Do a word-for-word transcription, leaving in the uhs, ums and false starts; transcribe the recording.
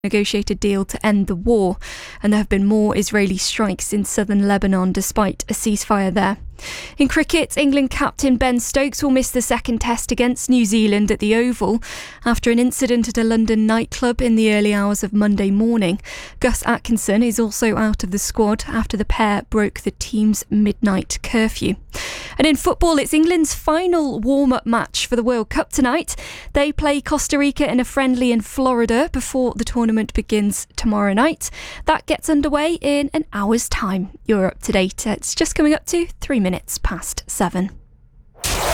negotiated deal to end the war, and there have been more Israeli strikes in southern Lebanon despite a ceasefire there. In cricket, England captain Ben Stokes will miss the second test against New Zealand at the Oval after an incident at a London nightclub in the early hours of Monday morning. Gus Atkinson is also out of the squad after the pair broke the team's midnight curfew. And in football, it's England's final warm-up match for the World Cup tonight. They play Costa Rica in a friendly in Florida before the tournament begins tomorrow night. That gets underway in an hour's time. You're up to date. It's just coming up to three minutes past seven.